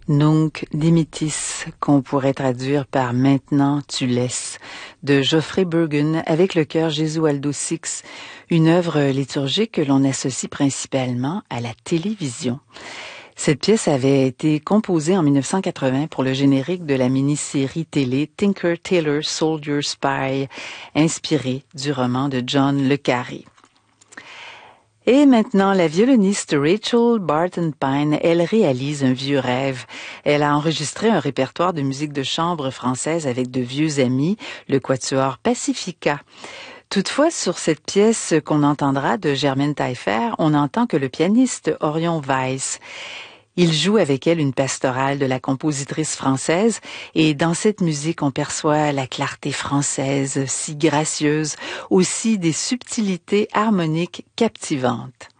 Nunc dimittis, qu'on pourrait traduire par Maintenant tu laisses, de Geoffrey Burgon avec le chœur Gesualdo Six, une œuvre liturgique que l'on associe principalement à la télévision. Cette pièce avait été composée en 1980 pour le générique de la mini-série télé Tinker Tailor Soldier Spy, inspirée du roman de John le Carré. Et maintenant, la violoniste Rachel Barton Pine, elle réalise un vieux rêve. Elle a enregistré un répertoire de musique de chambre française avec de vieux amis, le quatuor Pacifica. Toutefois, sur cette pièce qu'on entendra de Germaine Taillefer, on n'entend que le pianiste Orion Weiss. Il joue avec elle une pastorale de la compositrice française et dans cette musique on perçoit la clarté française si gracieuse, aussi des subtilités harmoniques captivantes.